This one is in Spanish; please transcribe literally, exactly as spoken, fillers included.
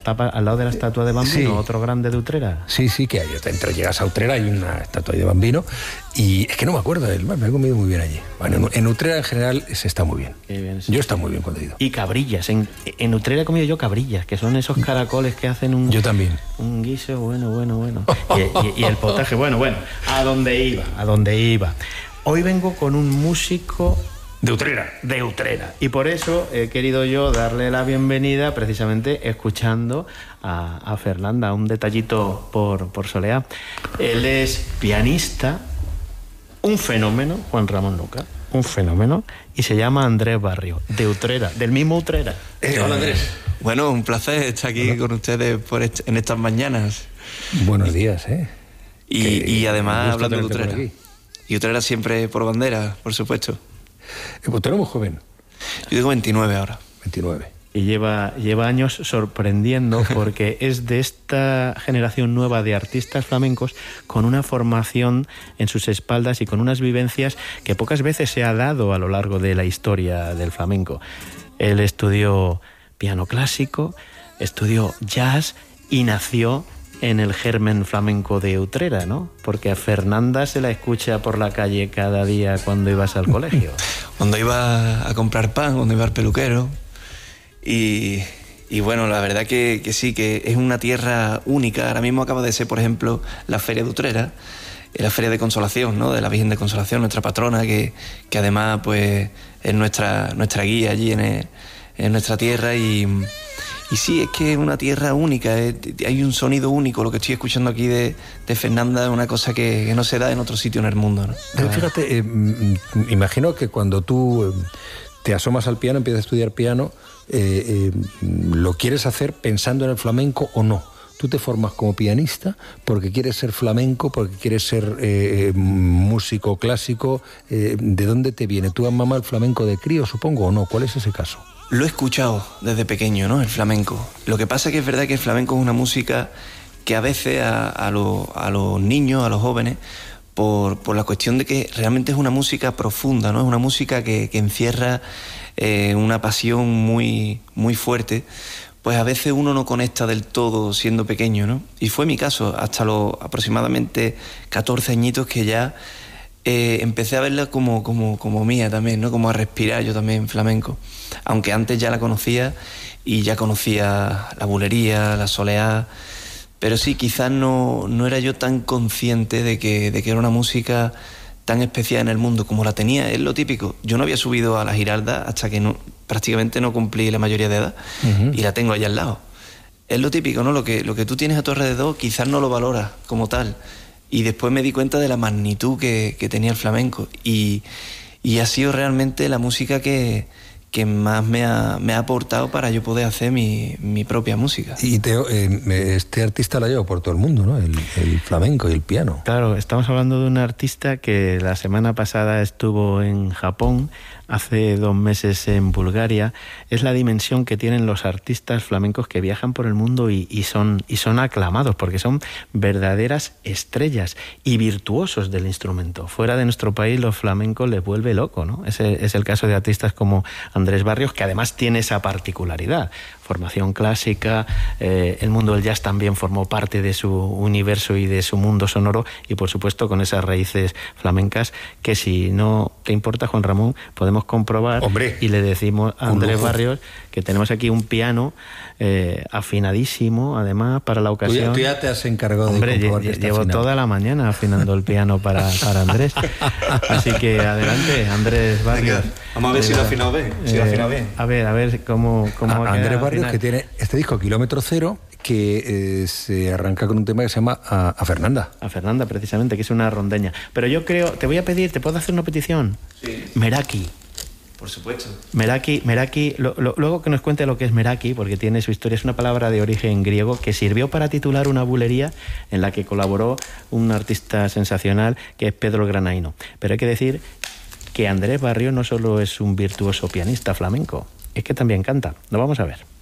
está al lado de la estatua de Bambino, sí. Otro grande de Utrera. Sí, sí, que hay. Entre llegas a Utrera hay una estatua de Bambino y es que no me acuerdo de él, me he comido muy bien allí. Bueno, en Utrera en general se está muy bien. Qué bien sí, yo está muy bien cuando he ido. Y cabrillas, en, en Utrera he comido yo cabrillas, que son esos caracoles que hacen un... Yo también. Un guiso, bueno, bueno, bueno. Y, y, y el potaje, bueno, bueno, a dónde iba, a dónde iba. Hoy vengo con un músico... De Utrera. De Utrera. Y por eso he querido yo darle la bienvenida precisamente escuchando a, a Fernanda. Un detallito por, por Soleá. Él es pianista, un fenómeno, Juan Ramón Luca, un fenómeno, y se llama Andrés Barrio, de Utrera, del mismo Utrera. Eh, hola Andrés. Bueno, un placer estar aquí hola. Con ustedes por est- en estas mañanas. Buenos días, ¿eh? Y, que, y además hablando de Utrera. Y Utrera siempre por bandera, por supuesto. ¿Usted era muy joven? Yo tengo veintinueve ahora. veintinueve. Y lleva, lleva años sorprendiendo porque es de esta generación nueva de artistas flamencos con una formación en sus espaldas y con unas vivencias que pocas veces se ha dado a lo largo de la historia del flamenco. Él estudió piano clásico, estudió jazz y nació en el germen flamenco de Utrera, ¿no? Porque a Fernanda se la escucha por la calle cada día cuando ibas al colegio. Cuando iba a comprar pan, cuando iba al peluquero. Y, y bueno, la verdad que, que sí, que es una tierra única. Ahora mismo acaba de ser, por ejemplo, la Feria de Utrera, la Feria de Consolación, ¿no? De la Virgen de Consolación, nuestra patrona, que, que además pues es nuestra, nuestra guía allí en, en nuestra tierra y... Y sí, es que es una tierra única, eh, hay un sonido único. Lo que estoy escuchando aquí de, de Fernanda es una cosa que, que no se da en otro sitio en el mundo, ¿no? Pero fíjate, eh, imagino que cuando tú eh, te asomas al piano, empiezas a estudiar piano, eh, eh, ¿lo quieres hacer pensando en el flamenco o no? Tú te formas como pianista porque quieres ser flamenco, porque quieres ser eh, músico clásico. Eh, ¿De dónde te viene? ¿Tú has mamado el flamenco de crío, supongo, o no? ¿Cuál es ese caso? Lo he escuchado desde pequeño, ¿no? El flamenco. Lo que pasa es que es verdad que el flamenco es una música que a veces a, a, lo, a los niños, a los jóvenes, por, por la cuestión de que realmente es una música profunda, ¿no? Es una música que, que encierra eh, una pasión muy, muy fuerte, pues a veces uno no conecta del todo siendo pequeño, ¿no? Y fue mi caso, hasta los aproximadamente catorce añitos que ya eh, empecé a verla como, como, como mía también, ¿no? Como a respirar yo también flamenco. Aunque antes ya la conocía y ya conocía la bulería, la soleá, pero sí, quizás no, no era yo tan consciente de que, de que era una música tan especial en el mundo como la tenía. Es lo típico. Yo no había subido a la Giralda hasta que no, prácticamente no cumplí la mayoría de edad, uh-huh. Y la tengo allá al lado. Es lo típico, ¿no? Lo que, lo que tú tienes a tu alrededor quizás no lo valoras como tal. Y después me di cuenta de la magnitud que, que tenía el flamenco. Y, y ha sido realmente la música que... que más me ha, me ha aportado para yo poder hacer mi, mi propia música. Y Teo, eh, este artista la lleva por todo el mundo, ¿no? El, el flamenco y el piano. Claro, estamos hablando de un artista que la semana pasada estuvo en Japón, hace dos meses en Bulgaria. Es la dimensión que tienen los artistas flamencos que viajan por el mundo y, y, son, y son aclamados, porque son verdaderas estrellas y virtuosos del instrumento. Fuera de nuestro país los flamencos les vuelve loco, ¿no? Ese es el caso de artistas como Andrés Barrios, que además tiene esa particularidad. Formación clásica, eh, el mundo del jazz también formó parte de su universo y de su mundo sonoro, y por supuesto con esas raíces flamencas que, si no te importa, Juan Ramón, podemos comprobar. Hombre, y le decimos a Andrés Barrios que tenemos aquí un piano eh, afinadísimo, además, para la ocasión. Tú ya, tú ya te has encargado. Hombre, de comprobar que llevo afinado. Toda la mañana afinando el piano para, para Andrés. Así que adelante, Andrés Barrios. Venga, vamos a ver eh, si lo ha afinado bien. Si eh, lo ha afinado bien. A ver, a ver cómo, cómo a, ha Andrés Barrios, final. Que tiene este disco Kilómetro Cero, que eh, se arranca con un tema que se llama A, a Fernanda. A Fernanda, precisamente, que es una rondeña. Pero yo creo, te voy a pedir, ¿te puedo hacer una petición? Sí. Meraki. Por supuesto. Meraki, Meraki lo, lo, luego que nos cuente lo que es Meraki, porque tiene su historia, es una palabra de origen griego que sirvió para titular una bulería en la que colaboró un artista sensacional que es Pedro Granaino. Pero hay que decir que Andrés Barrios no solo es un virtuoso pianista flamenco, es que también canta. Lo vamos a ver.